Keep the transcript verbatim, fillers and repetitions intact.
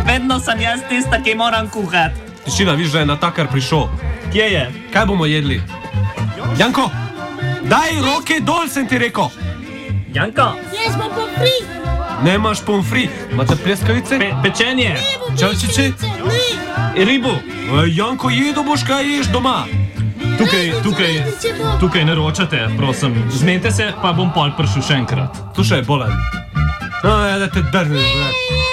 Vedno sem jaz tista, ki moram kuhati. Tišina, viš, da je natakar prišel. Kje je? Kaj bomo jedli? Janko, daj roke dol, sem ti rekel. Janko? Jaz bom pomfri. Nemaš pomfri. Imate pleskavice? Pe, pečenje? Čalčiče? Ne. Ribu? Janko, jedo boš, kaj ješ doma. Tukaj, tukaj, tukaj ne ročate, prosim. Zmenite se, pa bom pol prišel še enkrat. Slušaj, bolan. No, ja, da te drneš,